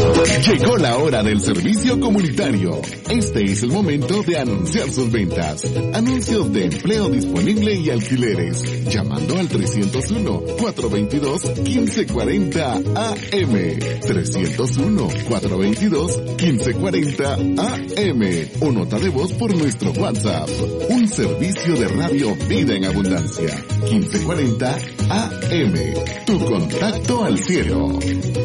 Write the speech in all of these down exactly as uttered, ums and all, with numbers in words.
Llegó la hora del servicio comunitario. Este es el momento de anunciar sus ventas. Anuncios de empleo disponible y alquileres. Llamando al trescientos uno, cuatrocientos veintidós, quince cuarenta A M. trescientos uno, cuatrocientos veintidós, quince cuarenta A M. O nota de voz por nuestro WhatsApp. Un servicio de radio Vida en Abundancia. quince cuarenta A M. Tu contacto al cielo.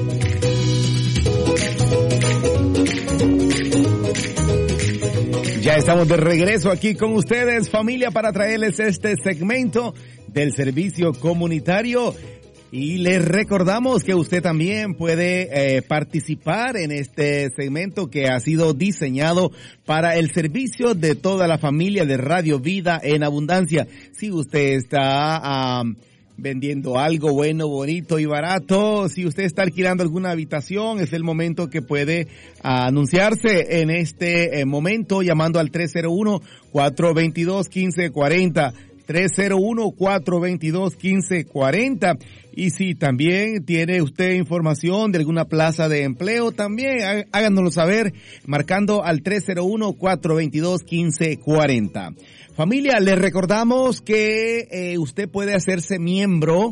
Ya estamos de regreso aquí con ustedes, familia, para traerles este segmento del servicio comunitario. Y les recordamos que usted también puede eh, participar en este segmento que ha sido diseñado para el servicio de toda la familia de Radio Vida en Abundancia. Si usted está um, vendiendo algo bueno, bonito y barato, si usted está alquilando alguna habitación, es el momento que puede uh, anunciarse en este eh, momento llamando al tres cero uno, cuatrocientos veintidós, quince cuarenta. tres cero uno, cuatrocientos veintidós, quince cuarenta. Y si también tiene usted información de alguna plaza de empleo, también háganoslo saber marcando al tres cero uno, cuatrocientos veintidós, quince cuarenta. Familia, les recordamos que eh, usted puede hacerse miembro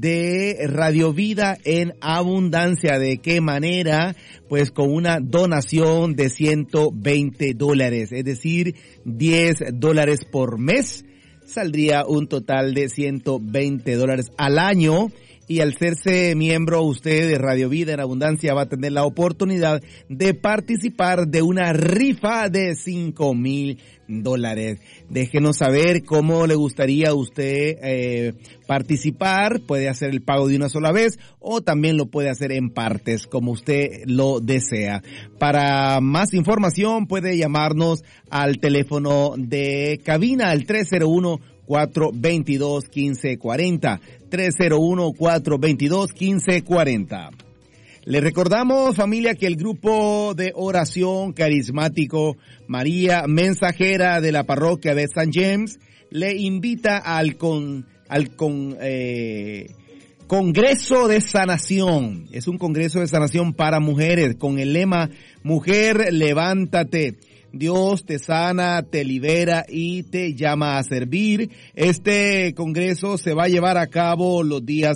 de Radio Vida en Abundancia. ¿De qué manera? Pues con una donación de ciento veinte dólares, es decir, diez dólares por mes. Saldría un total de ciento veinte dólares al año. Y al serse miembro usted de Radio Vida en Abundancia va a tener la oportunidad de participar de una rifa de cinco mil dólares. Déjenos saber cómo le gustaría a usted eh, participar. Puede hacer el pago de una sola vez o también lo puede hacer en partes, como usted lo desea. Para más información puede llamarnos al teléfono de cabina al tres cero uno, cuatrocientos veintidós, quince cuarenta. tres cero uno, cuatrocientos veintidós, quince cuarenta. Le recordamos, familia, que el grupo de oración carismático María Mensajera de la parroquia de Saint James le invita al con, al con, eh, Congreso de Sanación. Es un congreso de sanación para mujeres con el lema Mujer, levántate. Dios te sana, te libera y te llama a servir. Este congreso se va a llevar a cabo los días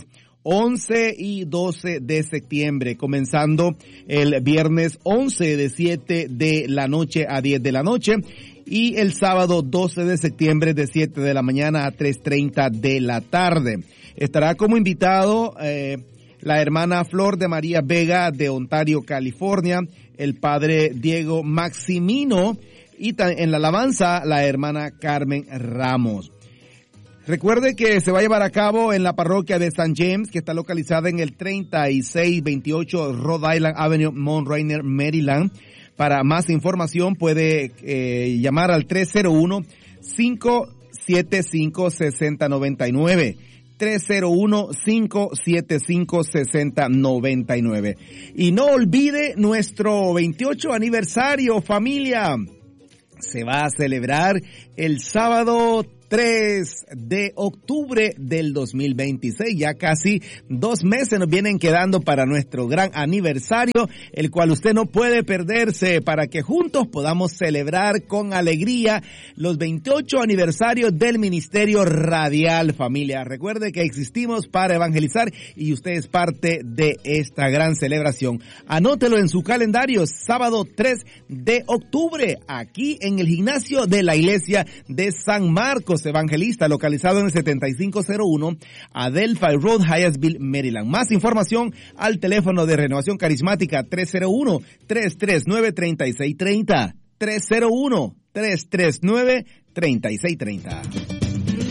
once y doce de septiembre, comenzando el viernes once de siete de la noche a diez de la noche y el sábado doce de septiembre de siete de la mañana a tres treinta de la tarde. Estará como invitado eh, la hermana Flor de María Vega de Ontario, California, el padre Diego Maximino y en la alabanza la hermana Carmen Ramos. Recuerde que se va a llevar a cabo en la parroquia de Saint James, que está localizada en el treinta y seis veintiocho Rhode Island Avenue, Mount Rainier, Maryland. Para más información puede eh, llamar al tres cero uno, cinco siete cinco, seis cero nueve nueve. tres cero uno, cinco siete cinco, seis cero nueve nueve. Y no olvide nuestro veintiocho aniversario, familia. Se va a celebrar el sábado tres de octubre del dos mil veintiséis. Ya casi dos meses nos vienen quedando para nuestro gran aniversario, el cual usted no puede perderse, para que juntos podamos celebrar con alegría los veintiocho aniversarios del Ministerio Radial, familia. Recuerde que existimos para evangelizar y usted es parte de esta gran celebración. Anótelo en su calendario, sábado tres de octubre, aquí en el gimnasio de la iglesia de San Marcos Evangelista, localizado en el setenta y cinco cero uno Adelphi Road, Hyattsville, Maryland. Más información al teléfono de Renovación Carismática tres cero uno, tres tres nueve, tres seis tres cero. tres cero uno, tres tres nueve, tres seis tres cero.